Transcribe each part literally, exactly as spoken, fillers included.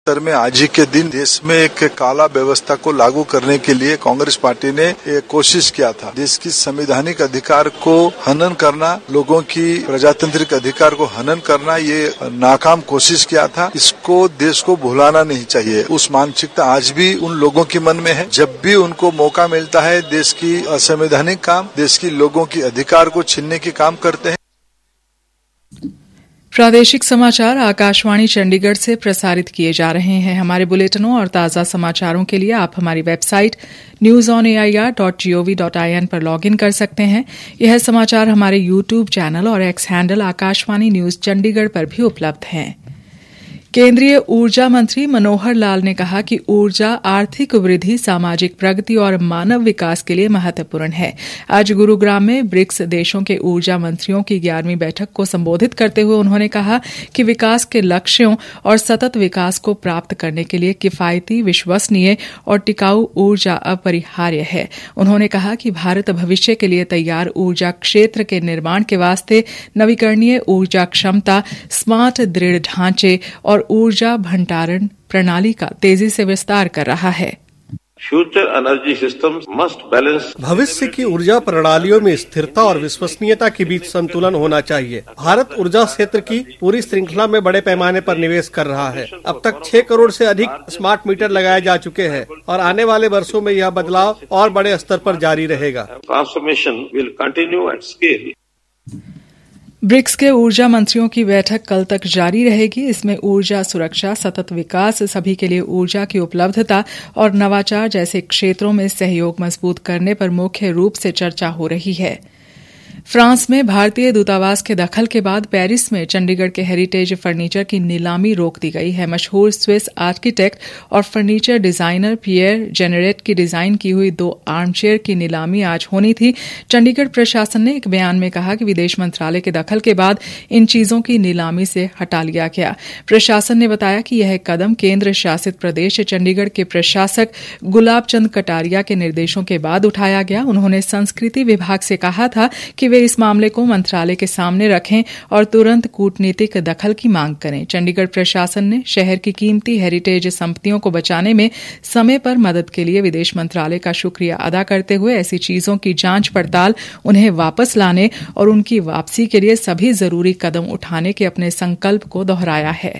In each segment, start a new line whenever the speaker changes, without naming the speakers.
में आज ही के दिन देश में एक काला व्यवस्था को लागू करने के लिए कांग्रेस पार्टी ने एक कोशिश किया था। देश की संवैधानिक अधिकार को हनन करना, लोगों की प्रजातांत्रिक अधिकार को हनन करना, ये नाकाम कोशिश किया था। इसको देश को भुलाना नहीं चाहिए। उस मानसिकता आज भी उन लोगों के मन में है। जब भी उनको मौका मिलता है, देश की असंवैधानिक काम, देश की लोगों की अधिकार को छीनने के काम करते हैं।
प्रादेशिक समाचार आकाशवाणी चंडीगढ़ से प्रसारित किए जा रहे हैं। हमारे बुलेटिनों और ताज़ा समाचारों के लिए आप हमारी website news on A I R dot G O V dot I N पर लॉग इन कर सकते हैं। यह समाचार हमारे यूट्यूब चैनल और x handle Akashvani news Chandigarh पर भी उपलब्ध हैं। केंद्रीय ऊर्जा मंत्री मनोहर लाल ने कहा कि ऊर्जा आर्थिक वृद्धि, सामाजिक प्रगति और मानव विकास के लिए महत्वपूर्ण है। आज गुरुग्राम में ब्रिक्स देशों के ऊर्जा मंत्रियों की ग्यारहवीं बैठक को संबोधित करते हुए उन्होंने कहा कि विकास के लक्ष्यों और सतत विकास को प्राप्त करने के लिए किफायती, विश्वसनीय और टिकाऊ ऊर्जा अपरिहार्य है। उन्होंने कहा कि भारत भविष्य के लिए तैयार ऊर्जा क्षेत्र के निर्माण के वास्ते नवीकरणीय ऊर्जा क्षमता, स्मार्ट दृढ़ ढांचे और ऊर्जा भंडारण प्रणाली का तेजी से विस्तार कर रहा है।
Future energy systems must balance.
भविष्य की ऊर्जा प्रणालियों में स्थिरता और विश्वसनीयता के बीच संतुलन होना चाहिए। भारत ऊर्जा क्षेत्र की पूरी श्रृंखला में बड़े पैमाने पर निवेश कर रहा है। अब तक छह करोड़ से अधिक स्मार्ट मीटर लगाए जा चुके हैं और आने वाले वर्षों में यह बदलाव और बड़े स्तर पर जारी रहेगा।
Transformation will continue at scale.
BRICS के ऊर्जा मंत्रियों की बैठक कल तक जारी रहेगी। इसमें ऊर्जा सुरक्षा, सतत विकास, सभी के लिए ऊर्जा की उपलब्धता और नवाचार जैसे क्षेत्रों में सहयोग मजबूत करने पर मुख्य रूप से चर्चा हो रही है। फ्रांस में भारतीय दूतावास के दखल के बाद पेरिस में चंडीगढ़ के हेरिटेज फर्नीचर की नीलामी रोक दी गई है। मशहूर स्विस आर्किटेक्ट और फर्नीचर डिजाइनर पियर जेनेरेट की डिजाइन की हुई दो आर्मचेयर की नीलामी आज होनी थी। चंडीगढ़ प्रशासन ने एक बयान में कहा कि विदेश मंत्रालय के दखल के बाद इन चीजों की नीलामी से हटा लिया गया। प्रशासन ने बताया कि यह कदम केंद्र शासित प्रदेश चंडीगढ़ के प्रशासक गुलाब चंद कटारिया के निर्देशों के बाद उठाया गया। उन्होंने संस्कृति विभाग से कहा था कि वे इस मामले को मंत्रालय के सामने रखें और तुरंत कूटनीतिक दखल की मांग करें। चंडीगढ़ प्रशासन ने शहर की कीमती हेरिटेज संपत्तियों को बचाने में समय पर मदद के लिए विदेश मंत्रालय का शुक्रिया अदा करते हुए ऐसी चीजों की जांच पड़ताल, उन्हें वापस लाने और उनकी वापसी के लिए सभी जरूरी कदम उठाने के अपने संकल्प को दोहराया है।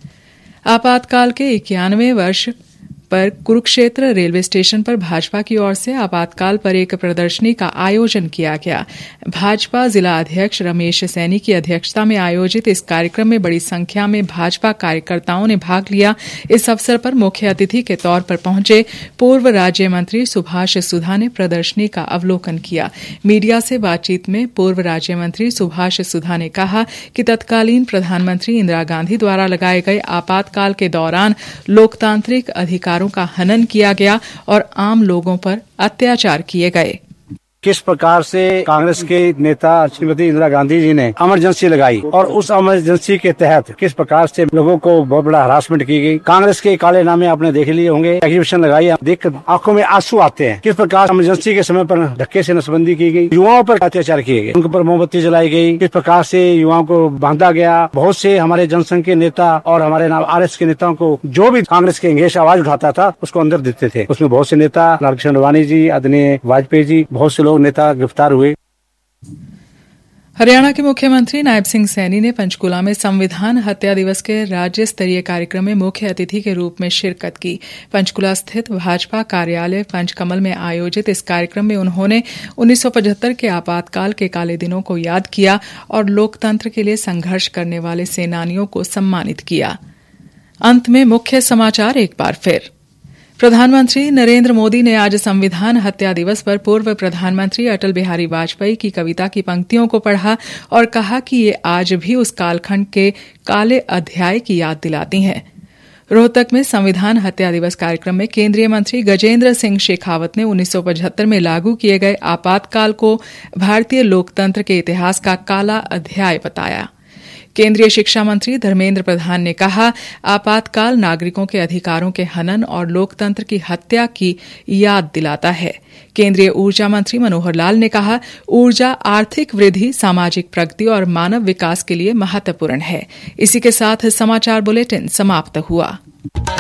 आपातकाल के इक्यानवें वर्ष पर कुरुक्षेत्र रेलवे स्टेशन पर भाजपा की ओर से आपातकाल पर एक प्रदर्शनी का आयोजन किया गया। भाजपा जिला अध्यक्ष रमेश सैनी की अध्यक्षता में आयोजित इस कार्यक्रम में बड़ी संख्या में भाजपा कार्यकर्ताओं ने भाग लिया। इस अवसर पर मुख्य अतिथि के तौर पर पहुंचे पूर्व राज्य मंत्री सुभाष सुधा ने प्रदर्शनी का अवलोकन किया। मीडिया से बातचीत में पूर्व राज्य मंत्री सुभाष सुधा ने कहा कि तत्कालीन प्रधानमंत्री इंदिरा गांधी द्वारा लगाए गए आपातकाल के दौरान लोकतांत्रिक अधिकारों का हनन किया गया और आम लोगों पर अत्याचार किए गए।
किस प्रकार से कांग्रेस के नेता श्रीमती इंदिरा गांधी जी ने इमरजेंसी लगाई और उस इमरजेंसी के तहत किस प्रकार से लोगों को बहुत बड़ा हरासमेंट की गई। कांग्रेस के काले नामे आपने देख लिए होंगे, एग्जीबिशन लगाई, देख आंखों में आंसू आते हैं। किस प्रकार इमरजेंसी के समय पर धक्के से नसबंदी की गई, युवाओं पर अत्याचार किए गए, उनके ऊपर मोमबत्ती जलाई गई, किस प्रकार से युवाओं को बांधा गया। बहुत से हमारे जनसंघ के नेता और हमारे आर एस के नेताओं को जो भी कांग्रेस के अंगेज आवाज उठाता था उसको अंदर देते थे। उसमें बहुत से नेता, लालकृष्ण अडवाणी जी, आदरणीय वाजपेयी जी, बहुत से लोग नेता गिरफ्तार हुए।
हरियाणा के मुख्यमंत्री नायब सिंह सैनी ने पंचकुला में संविधान हत्या दिवस के राज्य स्तरीय कार्यक्रम में मुख्य अतिथि के रूप में शिरकत की। पंचकुला स्थित भाजपा कार्यालय पंचकमल में आयोजित इस कार्यक्रम में उन्होंने उन्नीस सौ पचहत्तर के आपातकाल के काले दिनों को याद किया और लोकतंत्र के लिए संघर्ष करने वाले सेनानियों को सम्मानित किया। अंत में मुख्य समाचार एक बार फिर। प्रधानमंत्री नरेंद्र मोदी ने आज संविधान हत्या दिवस पर पूर्व प्रधानमंत्री अटल बिहारी वाजपेयी की कविता की पंक्तियों को पढ़ा और कहा कि ये आज भी उस कालखंड के काले अध्याय की याद दिलाती हैं। रोहतक में संविधान हत्या दिवस कार्यक्रम में केंद्रीय मंत्री गजेंद्र सिंह शेखावत ने उन्नीस सौ पचहत्तर में लागू किए गए आपातकाल को भारतीय लोकतंत्र के इतिहास का काला अध्याय बताया। केंद्रीय शिक्षा मंत्री धर्मेंद्र प्रधान ने कहा, आपातकाल नागरिकों के अधिकारों के हनन और लोकतंत्र की हत्या की याद दिलाता है। केंद्रीय ऊर्जा मंत्री मनोहर लाल ने कहा, ऊर्जा आर्थिक वृद्धि, सामाजिक प्रगति और मानव विकास के लिए महत्वपूर्ण है। इसी के साथ समाचार बुलेटिन समाप्त हुआ।